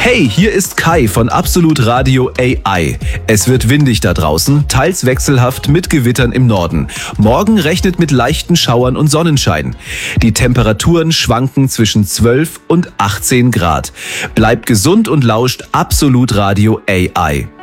Hey, hier ist Kai von Absolut Radio AI. Es wird windig da draußen, teils wechselhaft mit Gewittern im Norden. Morgen rechnet mit leichten Schauern und Sonnenschein. Die Temperaturen schwanken zwischen 12 und 18 Grad. Bleibt gesund und lauscht Absolut Radio AI.